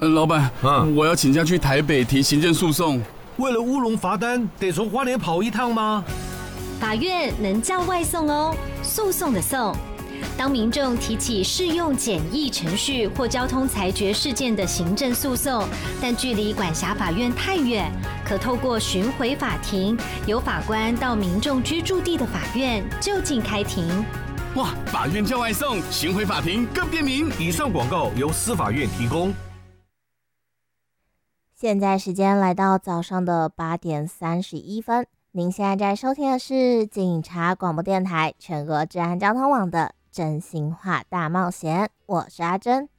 老板，我要请假去台北提行政诉讼。 为了乌龙罚单，得从花莲跑一趟吗？ 法院能叫外送哦，诉讼的讼。当民众提起适用简易程序或交通裁决事件的行政诉讼，但距离管辖法院太远，可透过巡回法庭，由法官到民众居住地的法院就近开庭。 哇，法院叫外送，巡回法庭更便民。 以上广告由司法院提供。 现在时间来到早上的8:31，您现在在收听的是警察广播电台全国治安交通网的真心话大冒险，我是阿珍。